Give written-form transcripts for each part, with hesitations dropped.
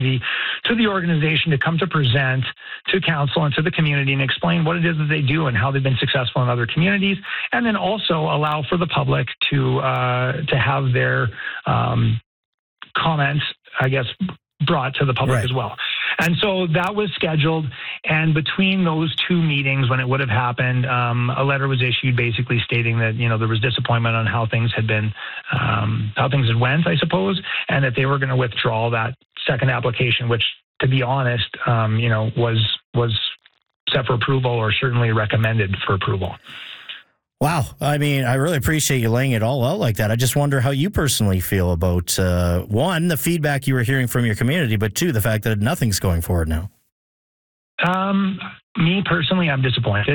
to the organization to come to present to council and to the community and explain what it is that they do and how they've been successful in other communities, and then also allow for the public to have their comments, I guess, brought to the public as well. And so that was scheduled. And between those two meetings, when it would have happened, a letter was issued basically stating that, there was disappointment on how things had been, how things had went, I suppose, and that they were going to withdraw that second application, which, to be honest, was set for approval or certainly recommended for approval. Wow. I mean, I really appreciate you laying it all out like that. I just wonder how you personally feel about, one, the feedback you were hearing from your community, but two, the fact that nothing's going forward now. Me personally, I'm disappointed.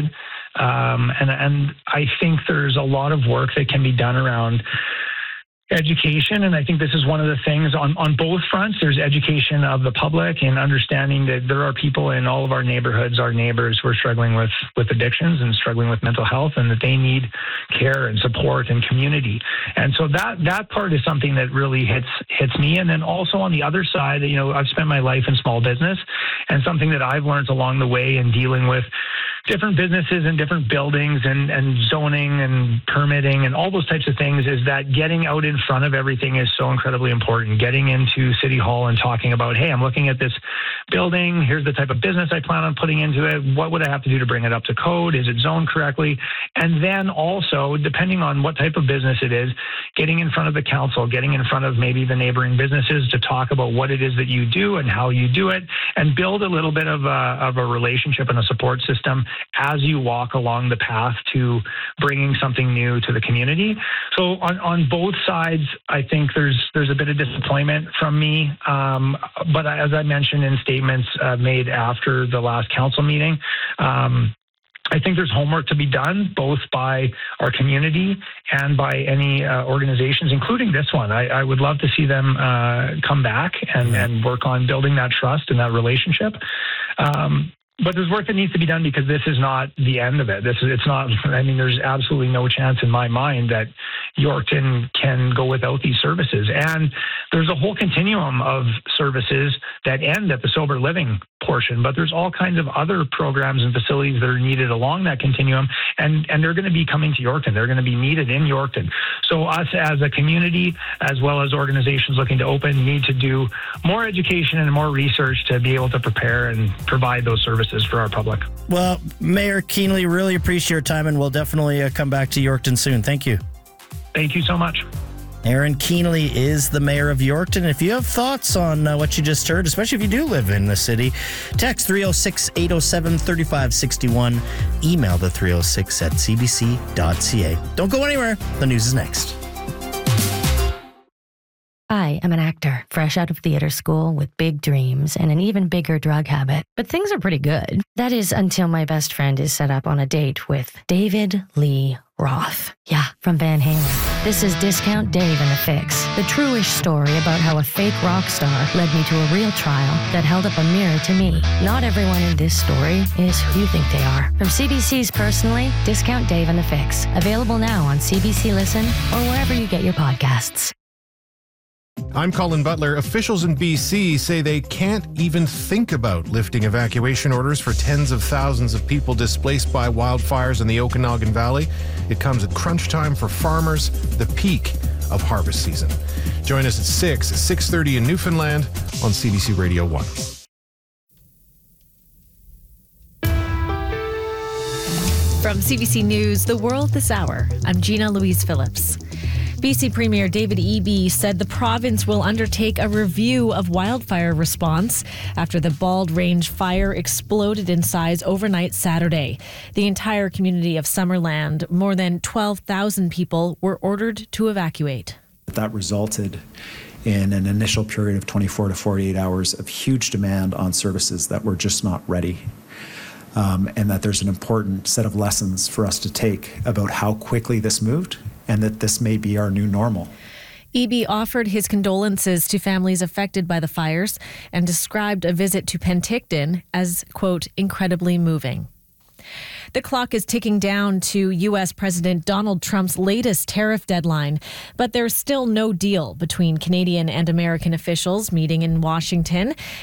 And I think there's a lot of work that can be done around education. And I think this is one of the things on both fronts. There's education of the public and understanding that there are people in all of our neighborhoods, our neighbors, who are struggling with addictions and struggling with mental health, and that they need care and support and community. And so that part is something that really hits me. And then also on the other side, I've spent my life in small business, and something that I've learned along the way in dealing with different businesses and different buildings and zoning and permitting and all those types of things is that getting out in front of everything is so incredibly important. Getting into City Hall and talking about, hey, I'm looking at this building. Here's the type of business I plan on putting into it. What would I have to do to bring it up to code? Is it zoned correctly? And then also, depending on what type of business it is, getting in front of the council, getting in front of maybe the neighboring businesses to talk about what it is that you do and how you do it, and build a little bit of a relationship and a support system as you walk along the path to bringing something new to the community. So on both sides, I think there's a bit of disappointment from me. But as I mentioned in statements made after the last council meeting, I think there's homework to be done, both by our community and by any organizations, including this one. I would love to see them come back and work on building that trust and that relationship. But there's work that needs to be done, because this is not the end of it. There's absolutely no chance in my mind that Yorkton can go without these services. And there's a whole continuum of services that end at the sober living portion, but there's all kinds of other programs and facilities that are needed along that continuum, and they're going to be coming to Yorkton. They're going to be needed in Yorkton. So us as a community, as well as organizations looking to open, need to do more education and more research to be able to prepare and provide those services for our public. Well, Mayor Keenely, really appreciate your time, and we'll definitely come back to Yorkton soon. Thank you. Thank you so much. Aaron Keenely is the mayor of Yorkton. If you have thoughts on what you just heard, especially if you do live in the city, text 306-807-3561. Email the 306@cbc.ca. Don't go anywhere. The news is next. I am an actor, fresh out of theater school with big dreams and an even bigger drug habit. But things are pretty good. That is until my best friend is set up on a date with David Lee Roth. Yeah, from Van Halen. This is Discount Dave and the Fix, the true-ish story about how a fake rock star led me to a real trial that held up a mirror to me. Not everyone in this story is who you think they are. From CBC's Personally, Discount Dave and the Fix. Available now on CBC Listen or wherever you get your podcasts. I'm Colin Butler. Officials in BC say they can't even think about lifting evacuation orders for tens of thousands of people displaced by wildfires in the Okanagan Valley. It comes at crunch time for farmers, the peak of harvest season. Join us at 6:30 in Newfoundland on CBC Radio 1. From CBC News, The World This Hour, I'm Gina Louise Phillips. BC Premier David Eby said the province will undertake a review of wildfire response after the Bald Range fire exploded in size overnight Saturday. The entire community of Summerland, more than 12,000 people, were ordered to evacuate. That resulted in an initial period of 24 to 48 hours of huge demand on services that were just not ready. And that there's an important set of lessons for us to take about how quickly this moved, and that this may be our new normal. Eby offered his condolences to families affected by the fires and described a visit to Penticton as, quote, incredibly moving. The clock is ticking down to U.S. President Donald Trump's latest tariff deadline, but there's still no deal between Canadian and American officials meeting in Washington,